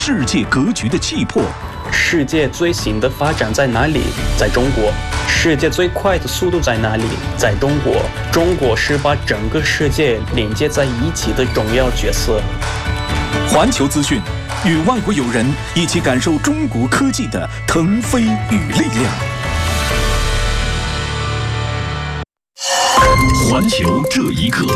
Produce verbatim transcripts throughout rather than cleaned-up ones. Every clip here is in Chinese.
世界格局的气魄。 世界最新的发展在哪里？在中国。世界最快的速度在哪里？在中国。中国是把整个世界连接在一起的重要角色。 环球资讯，与外国友人一起感受中国科技的腾飞与力量。环球这一刻，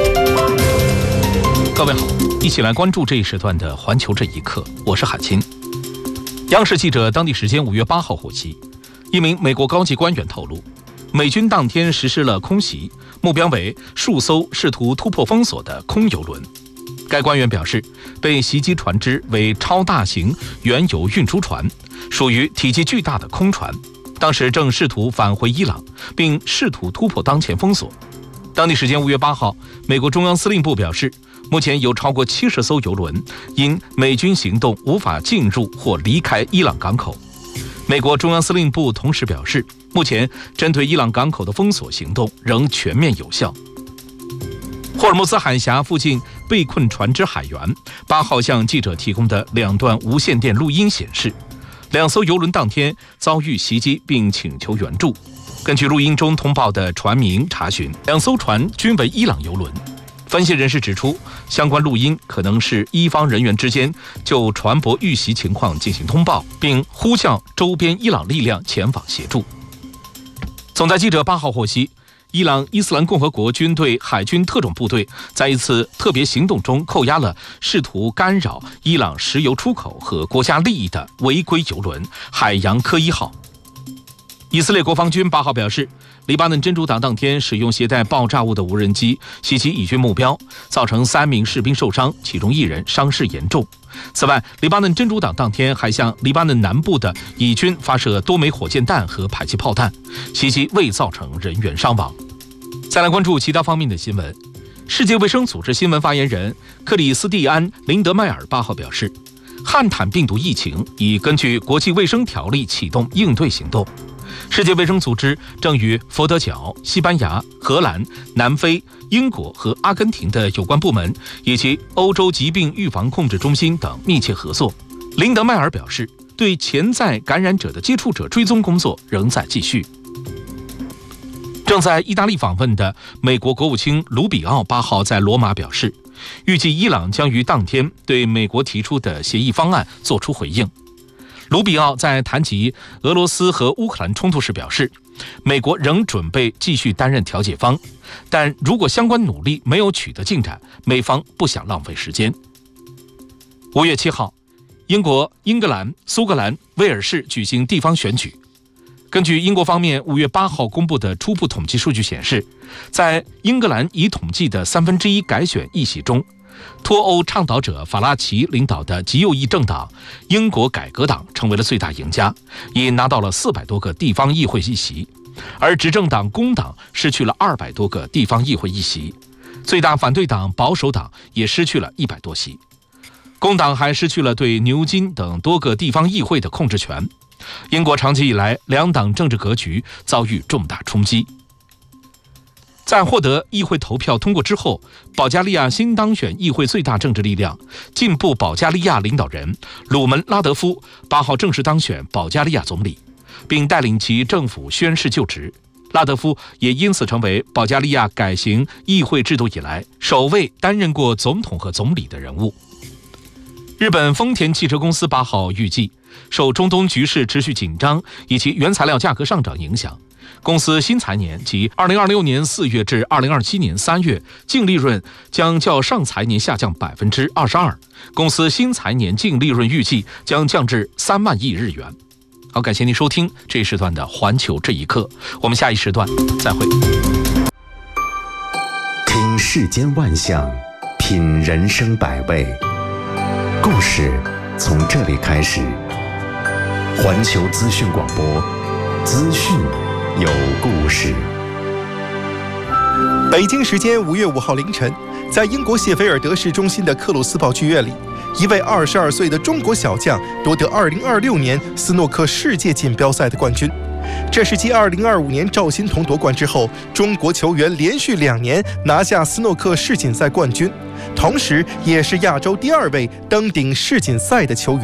各位好，一起来关注这一时段的环球这一刻，我是海清。央视记者当地时间五月八号获悉，一名美国高级官员透露，美军当天实施了空袭，目标为数艘试图突破封锁的空油轮。该官员表示，被袭击船只为超大型原油运输船，属于体积巨大的空船，当时正试图返回伊朗，并试图突破当前封锁。当地时间五月八号，美国中央司令部表示，目前有超过七十艘油轮因美军行动无法进入或离开伊朗港口。美国中央司令部同时表示，目前针对伊朗港口的封锁行动仍全面有效。霍尔木兹海峡附近被困船只海员八号向记者提供的两段无线电录音显示，两艘油轮当天遭遇袭击并请求援助。根据录音中通报的船名查询，两艘船均为伊朗油轮。分析人士指出，相关录音可能是伊方人员之间就船舶遇袭情况进行通报，并呼叫周边伊朗力量前往协助。总台记者八号获悉，伊朗伊斯兰共和国军队海军特种部队在一次特别行动中扣押了试图干扰伊朗石油出口和国家利益的违规油轮海洋科一号。以色列国防军八号表示，黎巴嫩真主党当天使用携带爆炸物的无人机袭击以军目标，造成三名士兵受伤，其中一人伤势严重。此外，黎巴嫩真主党当天还向黎巴嫩南部的以军发射多枚火箭弹和迫击炮弹，袭击未造成人员伤亡。再来关注其他方面的新闻。世界卫生组织新闻发言人克里斯蒂安·林德迈尔八号表示，汉坦病毒疫情已根据国际卫生条例启动应对行动。世界卫生组织正与佛得角、西班牙、荷兰、南非、英国和阿根廷的有关部门，以及欧洲疾病预防控制中心等密切合作。林德迈尔表示，对潜在感染者的接触者追踪工作仍在继续。正在意大利访问的美国国务卿卢比奥八号在罗马表示，预计伊朗将于当天对美国提出的协议方案作出回应。卢比奥在谈及俄罗斯和乌克兰冲突时表示，美国仍准备继续担任调解方，但如果相关努力没有取得进展，美方不想浪费时间。五月七号，英国、英格兰、苏格兰、威尔士举行地方选举。根据英国方面五月八号公布的初步统计数据显示，在英格兰已统计的三分之一改选议席中，脱欧倡导者法拉奇领导的极右翼政党英国改革党成为了最大赢家，已拿到了四百多个地方议会议席，而执政党工党失去了二百多个地方议会议席，最大反对党保守党也失去了一百多席。工党还失去了对牛津等多个地方议会的控制权。英国长期以来两党政治格局遭遇重大冲击。在获得议会投票通过之后，保加利亚新当选议会最大政治力量进步保加利亚领导人鲁门拉德夫八号正式当选保加利亚总理，并带领其政府宣誓就职。拉德夫也因此成为保加利亚改行议会制度以来首位担任过总统和总理的人物。日本丰田汽车公司八号预计，受中东局势持续紧张以及原材料价格上涨影响，公司新财年即二零二六年四月至二零二七年三月净利润将较上财年下降百分之二十二，公司新财年净利润预计将降至三万亿日元。好，感谢您收听这一时段的环球这一刻，我们下一时段再会。 听世间万象，品人生百味，故事从这里开始。环球资讯广播，资讯有故事。 北京时间五月五号凌晨，在英国谢菲尔德市中心的克鲁斯堡剧院里，一位二十二岁的中国小将夺得二零二六年斯诺克世界锦标赛的冠军。这是继二零二五年赵心童夺冠之后，中国球员连续两年拿下斯诺克世锦赛冠军， 同时也是亚洲第二位登顶世锦赛的球员。